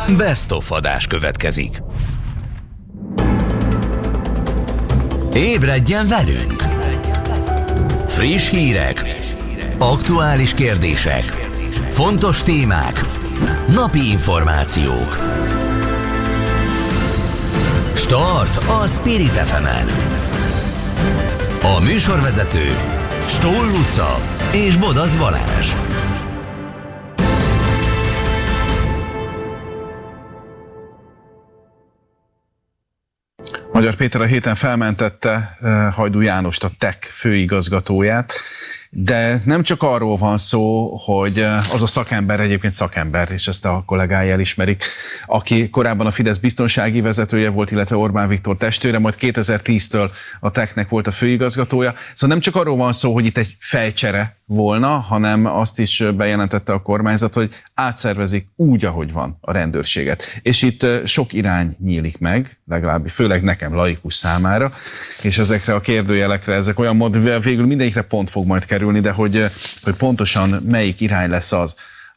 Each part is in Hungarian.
Best of adás következik. Ébredjen velünk! Friss hírek, aktuális kérdések, fontos témák, napi információk. Start a Spirit FM-en. A műsorvezető Stoll Luca és Bodac Balázs. Magyar Péter a héten felmentette Hajdú Jánost, a TEK főigazgatóját, de nem csak arról van szó, hogy az a szakember egyébként szakember, és ezt a kollégái elismerik, aki korábban a Fidesz biztonsági vezetője volt, illetve Orbán Viktor testvére, majd 2010-től a TEK-nek volt a főigazgatója. Szóval nem csak arról van szó, hogy itt egy fejcsere volna, hanem azt is bejelentette a kormányzat, hogy átszervezik úgy, ahogy van a rendőrséget. És itt sok irány nyílik meg, legalábbis főleg nekem laikus számára, és ezekre a kérdőjelekre, ezek olyan módon, végül mindegyikre pont fog majd kerülni, de hogy pontosan melyik irány lesz az,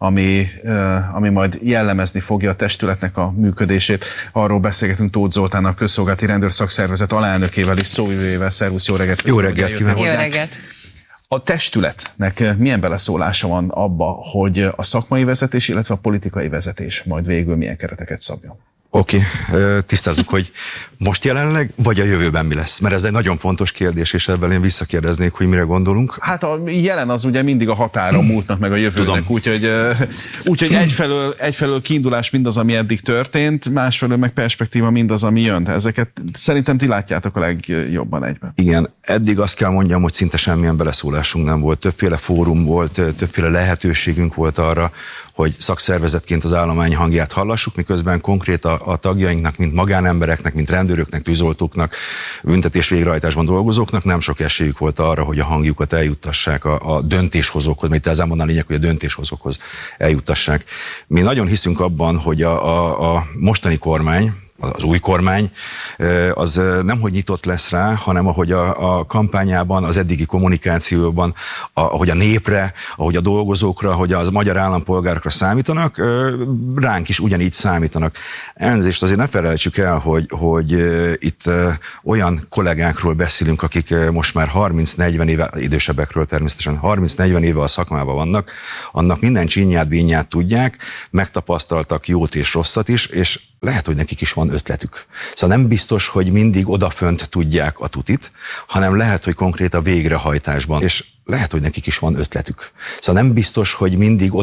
ami majd jellemezni fogja a testületnek a működését. Arról beszélgetünk Tóth Zoltánnal, a Közszolgálati Rendőrszakszervezet alelnökével és szóvivőjével. Szervusz, jó reggelt! Jó reggelt kívánok! Jó reggelt! A testületnek milyen beleszólása van abba, hogy a szakmai vezetés, illetve a politikai vezetés majd végül milyen kereteket szabjon? Oké, tisztázzuk, hogy most jelenleg, vagy a jövőben mi lesz? Mert ez egy nagyon fontos kérdés, és ebben én visszakérdeznék, hogy mire gondolunk. Hát a jelen az ugye mindig a határa a múltnak, meg a jövőnek, úgyhogy egyfelől kiindulás mindaz, ami eddig történt, másfelől meg perspektíva mindaz, ami jön. Ezeket szerintem ti látjátok a legjobban egyben. Igen, eddig azt kell mondjam, hogy szinte semmilyen beleszólásunk nem volt. Többféle fórum volt, többféle lehetőségünk volt arra, hogy szakszervezetként az állomány hangját hallassuk, miközben konkrét a tagjainknak, mint magánembereknek, mint rendőröknek, tűzoltóknak, büntetés végrehajtásban dolgozóknak nem sok esélyük volt arra, hogy a hangjukat eljuttassák a döntéshozókhoz, mert itt ezzel mondani a lényeg, hogy a döntéshozókhoz eljuttassák. Mi nagyon hiszünk abban, hogy a mostani kormány, az új kormány, az nemhogy nyitott lesz rá, hanem ahogy a kampányában, az eddigi kommunikációban, ahogy a népre, ahogy a dolgozókra, ahogy az magyar állampolgárokra számítanak, ránk is ugyanígy számítanak. Elnézést azért ne felejtsük el, hogy itt olyan kollégákról beszélünk, akik most már 30-40 éve, idősebbekről természetesen, 30-40 éve a szakmában vannak, annak minden csinyát, bínyát tudják, megtapasztaltak jót és rosszat is, és lehet, hogy nekik is van ötletük. Szóval nem biztos, hogy mindig odafönt tudják a tutit, hanem lehet, hogy konkrét a végrehajtásban, és lehet, hogy nekik is van ötletük. Szóval nem biztos, hogy mindig